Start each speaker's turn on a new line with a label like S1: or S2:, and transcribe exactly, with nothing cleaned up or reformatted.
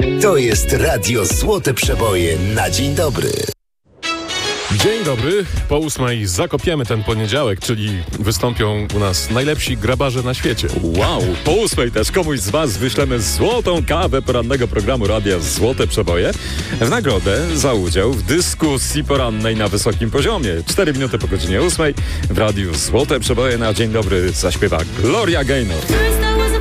S1: To jest Radio Złote Przeboje na dzień dobry.
S2: Dzień dobry, po ósmej zakopiemy ten poniedziałek, czyli wystąpią u nas najlepsi grabarze na świecie.
S3: Wow, po ósmej też komuś z was wyślemy złotą kawę porannego programu Radia Złote Przeboje w nagrodę za udział w dyskusji porannej na wysokim poziomie. Cztery minuty po godzinie ósmej w Radiu Złote Przeboje na dzień dobry zaśpiewa Gloria Gaynor.